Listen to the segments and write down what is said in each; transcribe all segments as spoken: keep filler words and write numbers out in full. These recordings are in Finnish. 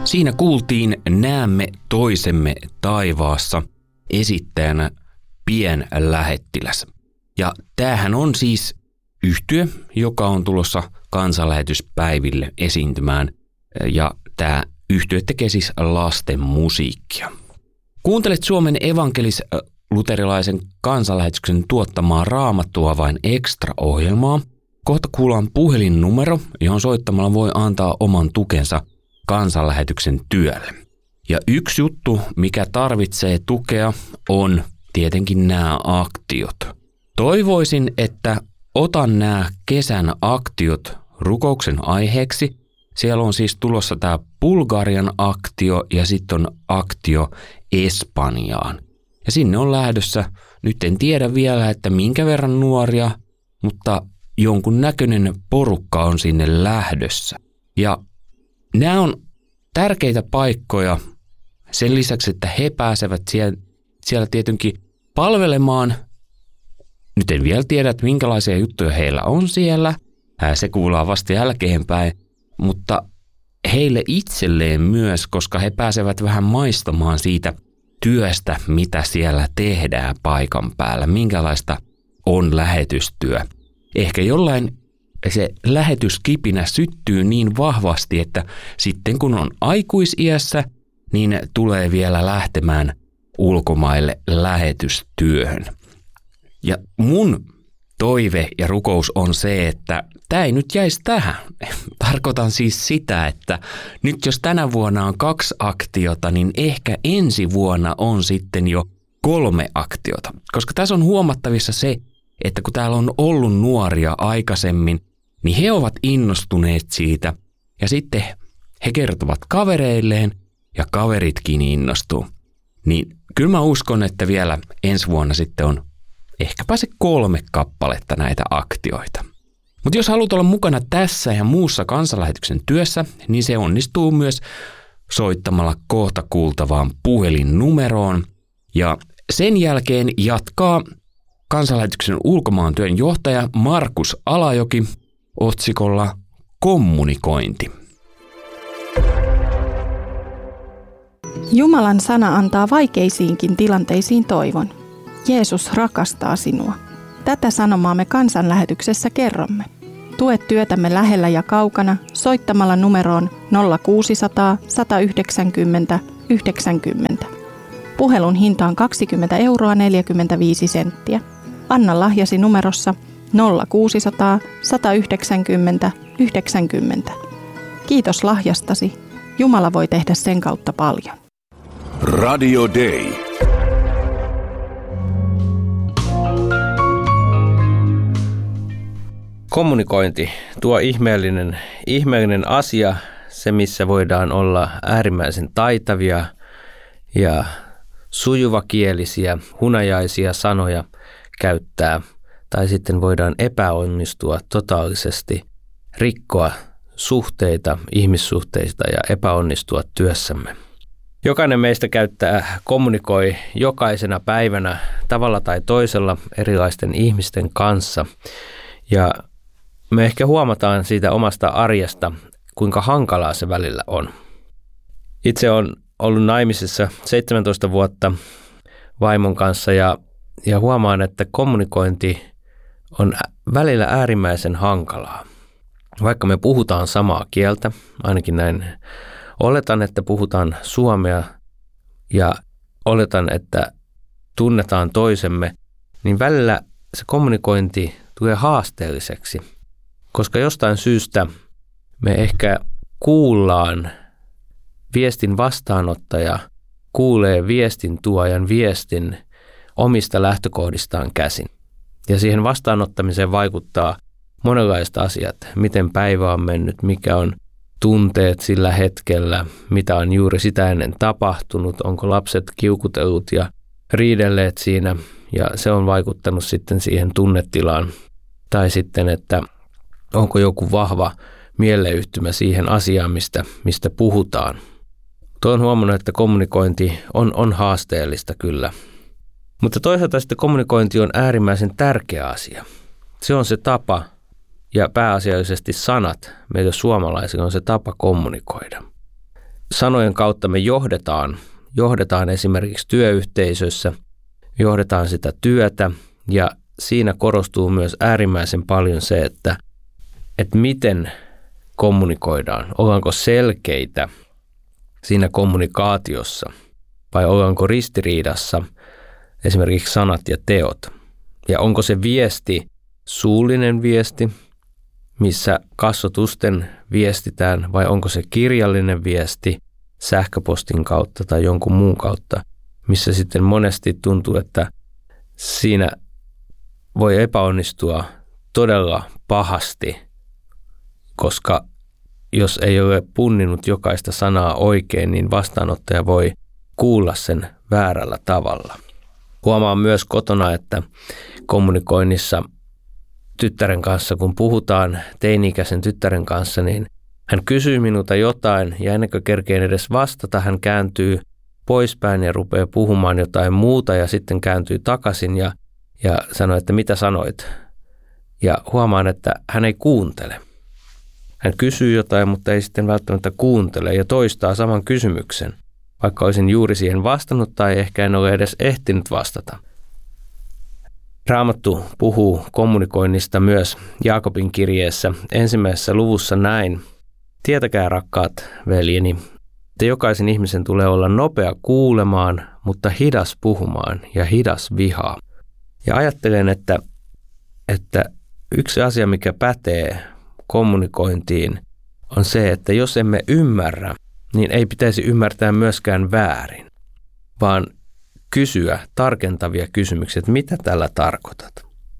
Siinä kuultiin Näemme toisemme taivaassa esittäjänä Pienlähettiläs. Ja tämähän on siis yhtye, joka on tulossa kansanlähetyspäiville esiintymään. Ja tämä yhtye tekee siis lasten musiikkia. Kuuntelet Suomen evankelis-luterilaisen kansanlähetyksen tuottamaa Raamattua vain Extra-ohjelmaa. Kohta kuullaan puhelinnumero, johon soittamalla voi antaa oman tukensa kansanlähetyksen työlle. Ja yksi juttu, mikä tarvitsee tukea, on tietenkin nämä aktiot. Toivoisin, että otan nämä kesän aktiot rukouksen aiheeksi. Siellä on siis tulossa tämä Bulgarian aktio ja sitten on aktio Espanjaan. Ja sinne on lähdössä, nyt en tiedä vielä, että minkä verran nuoria, mutta jonkun näköinen porukka on sinne lähdössä. Ja nämä on tärkeitä paikkoja sen lisäksi, että he pääsevät siellä, siellä tietenkin palvelemaan. Nyt en vielä tiedä, että minkälaisia juttuja heillä on siellä. Se kuullaan vasta jälkeenpäin, mutta heille itselleen myös, koska he pääsevät vähän maistamaan siitä työstä, mitä siellä tehdään paikan päällä, minkälaista on lähetystyö. Ehkä jollain se lähetyskipinä syttyy niin vahvasti, että sitten kun on aikuisiässä, niin tulee vielä lähtemään ulkomaille lähetystyöhön. Ja mun toive ja rukous on se, että tämä ei nyt jäisi tähän. Tarkoitan siis sitä, että nyt jos tänä vuonna on kaksi aktiota, niin ehkä ensi vuonna on sitten jo kolme aktiota. Koska tässä on huomattavissa se, että kun täällä on ollut nuoria aikaisemmin, niin he ovat innostuneet siitä ja sitten he kertovat kavereilleen ja kaveritkin innostuu. Niin kyllä mä uskon, että vielä ensi vuonna sitten on ehkäpä se kolme kappaletta näitä aktioita. Mutta jos haluat olla mukana tässä ja muussa kansanlähetyksen työssä, niin se onnistuu myös soittamalla kohta kuultavaan puhelinnumeroon. Ja sen jälkeen jatkaa kansanlähetyksen ulkomaantyön johtaja Markus Alajoki otsikolla Kommunikointi. Jumalan sana antaa vaikeisiinkin tilanteisiin toivon. Jeesus rakastaa sinua. Tätä sanomaa me kansanlähetyksessä kerromme. Tue työtämme lähellä ja kaukana soittamalla numeroon nolla kuusi nolla nolla, sata yhdeksänkymmentä, yhdeksänkymmentä. Puhelun hinta on kaksikymmentä euroa neljäkymmentäviisi senttiä. Anna lahjasi numerossa nolla kuusi nolla nolla, sata yhdeksänkymmentä, yhdeksänkymmentä. Kiitos lahjastasi. Jumala voi tehdä sen kautta paljon. Radio Day. Kommunikointi, tuo ihmeellinen, ihmeellinen asia, se missä voidaan olla äärimmäisen taitavia ja sujuvakielisiä, hunajaisia sanoja käyttää, tai sitten voidaan epäonnistua totaalisesti, rikkoa suhteita, ihmissuhteita ja epäonnistua työssämme. Jokainen meistä käyttää, kommunikoi jokaisena päivänä tavalla tai toisella erilaisten ihmisten kanssa, ja me ehkä huomataan siitä omasta arjesta, kuinka hankalaa se välillä on. Itse olen ollut naimisissa seitsemäntoista vuotta vaimon kanssa ja, ja huomaan, että kommunikointi on välillä äärimmäisen hankalaa. Vaikka me puhutaan samaa kieltä, ainakin näin oletan, että puhutaan suomea ja oletan, että tunnetaan toisemme, niin välillä se kommunikointi tulee haasteelliseksi, koska jostain syystä me ehkä kuullaan viestin vastaanottaja, kuulee viestin tuojan viestin omista lähtökohdistaan käsin. Ja siihen vastaanottamiseen vaikuttaa monenlaista asiat, miten päivä on mennyt, mikä on tunteet sillä hetkellä, mitä on juuri sitä ennen tapahtunut, onko lapset kiukutellut ja riidelleet siinä, ja se on vaikuttanut sitten siihen tunnetilaan. Tai sitten, että onko joku vahva mieleyhtymä siihen asiaan, mistä, mistä puhutaan. Tuo on huomannut, että kommunikointi on, on haasteellista kyllä. Mutta toisaalta sitten kommunikointi on äärimmäisen tärkeä asia. Se on se tapa, ja pääasiallisesti sanat meille suomalaisille on se tapa kommunikoida. sanojen kautta me johdetaan, johdetaan esimerkiksi työyhteisössä, johdetaan sitä työtä ja siinä korostuu myös äärimmäisen paljon se, että, että miten kommunikoidaan. Ollaanko selkeitä siinä kommunikaatiossa vai ollaanko ristiriidassa esimerkiksi sanat ja teot. Ja onko se viesti suullinen viesti, missä kasvotusten viestitään vai onko se kirjallinen viesti sähköpostin kautta tai jonkun muun kautta, missä sitten monesti tuntuu, että siinä voi epäonnistua todella pahasti, koska jos ei ole punninut jokaista sanaa oikein, niin vastaanottaja voi kuulla sen väärällä tavalla. Huomaan myös kotona, että kommunikoinnissa tyttären kanssa, kun puhutaan teini-ikäisen tyttären kanssa, niin hän kysyy minulta jotain ja ennen kuin kerkeen edes vastata, hän kääntyy poispäin ja rupeaa puhumaan jotain muuta ja sitten kääntyy takaisin ja, ja sanoo, että mitä sanoit. Ja huomaan, että hän ei kuuntele. Hän kysyy jotain, mutta ei sitten välttämättä kuuntele ja toistaa saman kysymyksen, vaikka olisin juuri siihen vastannut tai ehkä en ole edes ehtinyt vastata. Raamattu puhuu kommunikoinnista myös Jaakobin kirjeessä ensimmäisessä luvussa näin. Tietäkää, rakkaat veljeni, että jokaisen ihmisen tulee olla nopea kuulemaan, mutta hidas puhumaan ja hidas vihaa. Ja ajattelen, että, että yksi asia, mikä pätee kommunikointiin, on se, että jos emme ymmärrä, niin ei pitäisi ymmärtää myöskään väärin, vaan kysyä tarkentavia kysymyksiä, että mitä tällä tarkoitat.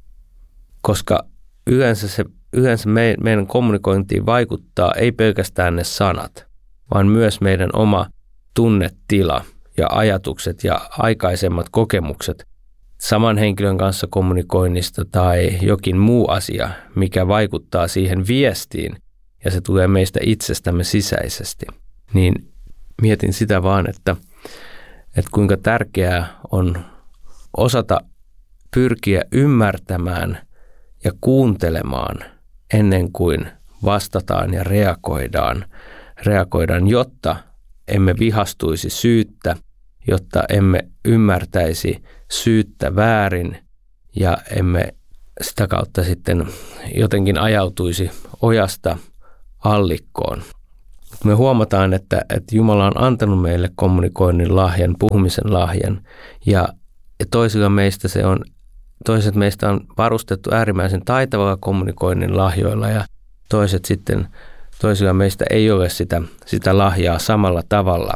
Koska yleensä, se, yleensä me, meidän kommunikointiin vaikuttaa ei pelkästään ne sanat, vaan myös meidän oma tunnetila ja ajatukset ja aikaisemmat kokemukset saman henkilön kanssa kommunikoinnista tai jokin muu asia, mikä vaikuttaa siihen viestiin ja se tulee meistä itsestämme sisäisesti. Niin mietin sitä vaan, että, että kuinka tärkeää on osata pyrkiä ymmärtämään ja kuuntelemaan ennen kuin vastataan ja reagoidaan, reagoidaan, jotta emme vihastuisi syyttä, jotta emme ymmärtäisi syyttä väärin ja emme sitä kautta sitten jotenkin ajautuisi ojasta allikkoon. Me huomataan, että, että Jumala on antanut meille kommunikoinnin lahjan, puhumisen lahjan ja toisilla meistä se on, toiset meistä on varustettu äärimmäisen taitavalla kommunikoinnin lahjoilla ja toiset sitten, toisilla meistä ei ole sitä, sitä lahjaa samalla tavalla.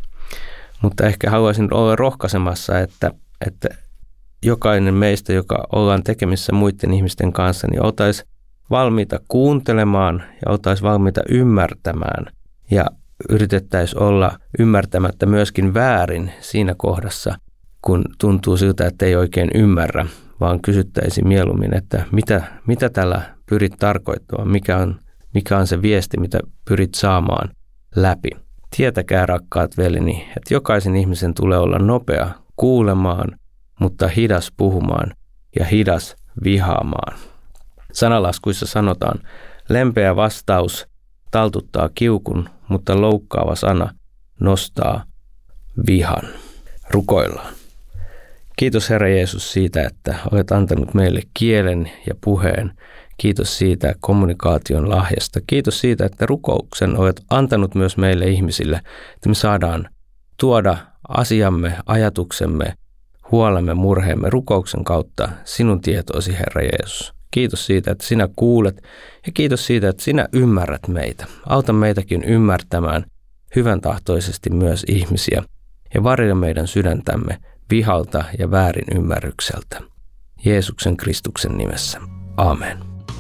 Mutta ehkä haluaisin olla rohkaisemassa, että, että jokainen meistä, joka ollaan tekemissä muiden ihmisten kanssa, niin oltaisiin valmiita kuuntelemaan ja oltaisiin valmiita ymmärtämään ja yritettäisiin olla ymmärtämättä myöskin väärin siinä kohdassa, kun tuntuu siltä, että ei oikein ymmärrä, vaan kysyttäisiin mieluummin, että mitä, mitä tällä pyrit tarkoittamaan, mikä on, mikä on se viesti, mitä pyrit saamaan läpi. Tietäkää, rakkaat veljeni, että jokaisen ihmisen tulee olla nopea kuulemaan, mutta hidas puhumaan ja hidas vihaamaan. Sanalaskuissa sanotaan, lempeä vastaus taltuttaa kiukun, mutta loukkaava sana nostaa vihan. Rukoillaan. Kiitos Herra Jeesus siitä, että olet antanut meille kielen ja puheen. Kiitos siitä kommunikaation lahjasta. Kiitos siitä, että rukouksen olet antanut myös meille ihmisille, että me saadaan tuoda asiamme, ajatuksemme, huolemme, murheemme rukouksen kautta sinun tietoosi, Herra Jeesus. Kiitos siitä, että sinä kuulet ja kiitos siitä, että sinä ymmärrät meitä. Auta meitäkin ymmärtämään hyvän tahtoisesti myös ihmisiä ja varjele meidän sydäntämme vihalta ja väärin ymmärrykseltä. Jeesuksen Kristuksen nimessä. Amen.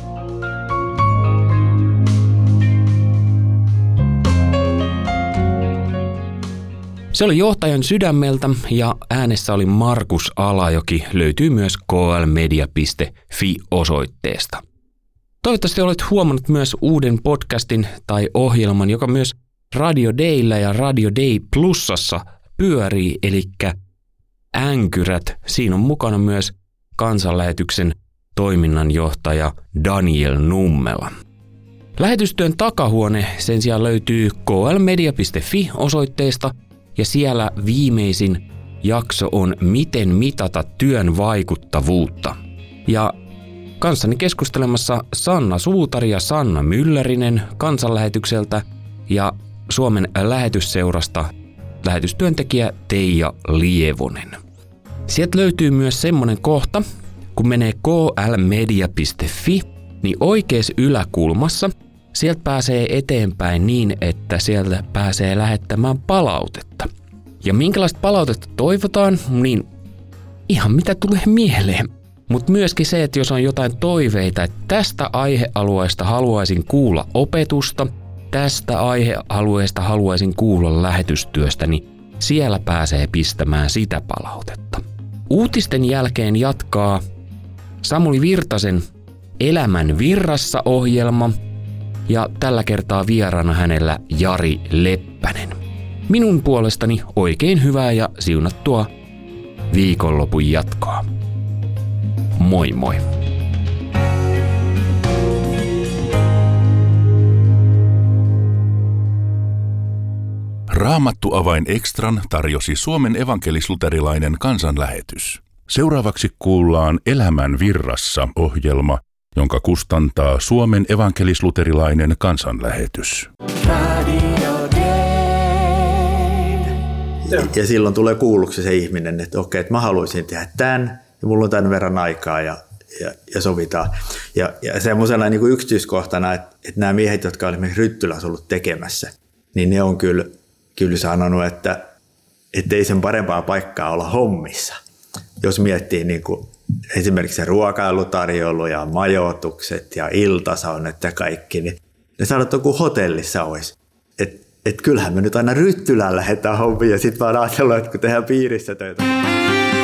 Se oli Johtajan sydämeltä ja äänessä oli Markus Alajoki, löytyy myös k l media piste f i-osoitteesta. Toivottavasti olet huomannut myös uuden podcastin tai ohjelman, joka myös Radio Dayllä ja Radio Day Plusassa pyörii, eli Änkyrät. Siinä on mukana myös kansanlähetyksen toiminnanjohtaja Daniel Nummela. Lähetystyön takahuone sen sijaan löytyy k l media piste f i osoitteesta ja siellä viimeisin jakso on Miten mitata työn vaikuttavuutta. Ja kanssani keskustelemassa Sanna Suutari ja Sanna Myllärinen Kansanlähetykseltä ja Suomen lähetysseurasta lähetystyöntekijä Teija Lievonen. Sieltä löytyy myös semmoinen kohta, kun menee k l media piste f i, niin oikeassa yläkulmassa sieltä pääsee eteenpäin niin, että sieltä pääsee lähettämään palautetta. Ja minkälaista palautetta toivotaan, niin ihan mitä tulee mieleen. Mutta myöskin se, että jos on jotain toiveita, että tästä aihealueesta haluaisin kuulla opetusta, tästä aihealueesta haluaisin kuulla lähetystyöstä, niin siellä pääsee pistämään sitä palautetta. Uutisten jälkeen jatkaa Samuli Virtasen Elämän virrassa -ohjelma ja tällä kertaa vieraana hänellä Jari Leppänen. Minun puolestani oikein hyvää ja siunattua viikonlopun jatkoa. Moi moi! Raamattu-avain Extran tarjosi Suomen evankelis-luterilainen kansanlähetys. Seuraavaksi kuullaan Elämän virrassa -ohjelma, jonka kustantaa Suomen evankelis-luterilainen kansanlähetys. Ja silloin tulee kuulluksi se ihminen, että okei, että mä haluaisin tehdä tämän, ja mulla on tämän verran aikaa, ja, ja, ja sovitaan. Ja, ja semmoisena niin kuin yksityiskohtana, että, että nämä miehet, jotka olivat esimerkiksi Ryttylässä ollut tekemässä, niin ne on kyllä, kyllä sanonut, että, että ei sen parempaa paikkaa olla hommissa. Jos miettii niin kuin esimerkiksi se ruokailutarjoulu ja majoitukset ja iltasaunat ja kaikki, niin ne sanoo, että kuin hotellissa olisi. Että kyllähän me nyt aina Ryttylään lähdetään hommiin ja sitten vaan ajatellaan, että kun tehdään piirissä töitä.